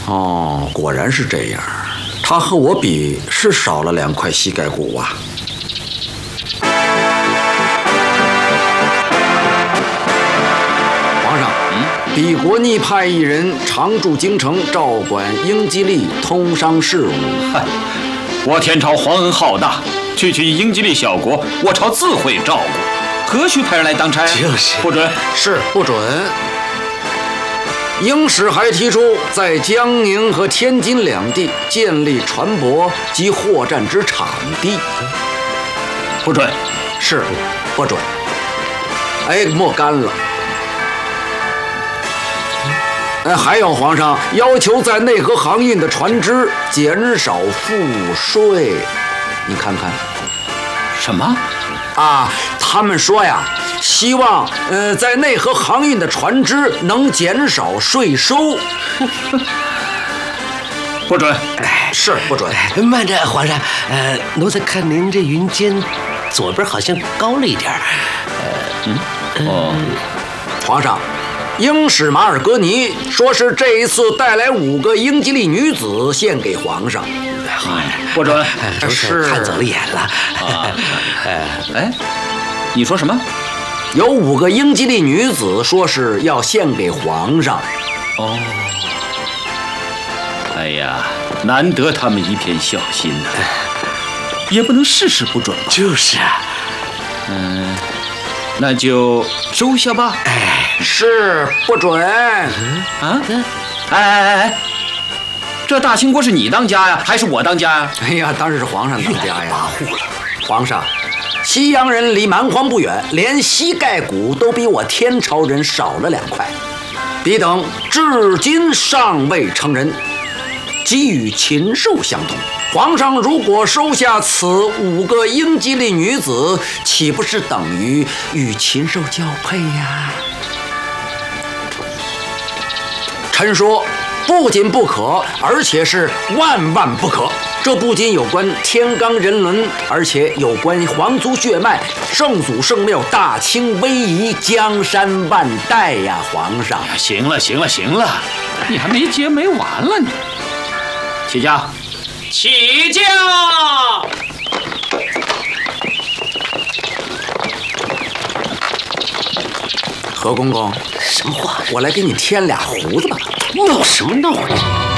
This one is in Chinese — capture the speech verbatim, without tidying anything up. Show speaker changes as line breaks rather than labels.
哦，果然是这样。他和我比是少了两块膝盖骨啊。皇上，嗯，敝国逆派一人常驻京城，照管英吉利通商事务。
嗨，我天朝皇恩浩大，区区英吉利小国，我朝自会照顾，何须派人来当差？
就是，
不准，
是不准。英使还提出，在江宁和天津两地建立船舶及货站之场地。
不准，
是不准。哎，莫干了。哎，还有皇上要求在内河航运的船只减少赋税，你看看。
什么？
啊，他们说呀，希望呃在内河航运的船只能减少税收。
不准，
哎，是不准。
慢着，皇上，呃，奴才看您这云肩左边好像高了一点儿。呃，
嗯，哦，
皇上。英使马尔格尼说是这一次带来五个英吉利女子献给皇上。
不准，
是看走了眼了。
啊，哎，你说什么？
有五个英吉利女子说是要献给皇上。
哦，哎呀，难得他们一片孝心呐，也不能事事不准吧？
就是啊，
嗯，那就收下吧。
哎。是不准。
啊！哎哎哎，这大清国是你当家呀，还是我当家呀？
哎呀，当然是皇上当家呀。
跋扈了，
皇上，西洋人离蛮荒不远，连膝盖骨都比我天朝人少了两块，彼等至今尚未成人，即与禽兽相同。皇上如果收下此五个英吉利女子，岂不是等于与禽兽交配呀？臣说，不仅不可，而且是万万不可。这不仅有关天罡人伦，而且有关皇族血脉、圣祖圣庙、大清威仪、江山万代呀！皇上，
行了，行了，行了，你还没结没完了你。起驾，起驾！
何公公，
什么话？
我来给你添俩胡子吧。
闹什么闹呢？